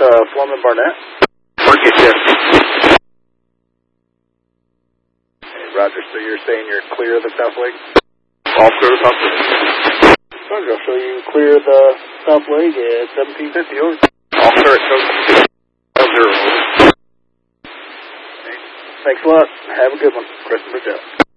Foreman Barnett. Market shift. Hey, Roger, so you're saying you're clear of the south leg? All clear top leg. Roger, I'll show you clear of the south leg at 1750, over. All clear at 1750. 0. Thanks a lot. Have a good one. Crescent Bridge out.